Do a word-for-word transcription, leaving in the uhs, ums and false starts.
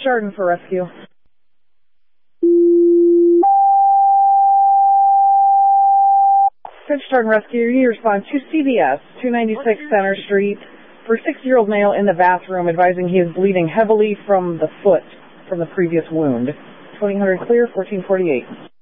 Chardon for rescue. Fifth Chardon Rescue, you respond to C V S, two ninety-six Center Street, for sixty-year-old male in the bathroom, advising he is bleeding heavily from the foot from the previous wound. twenty hundred clear, fourteen forty-eight.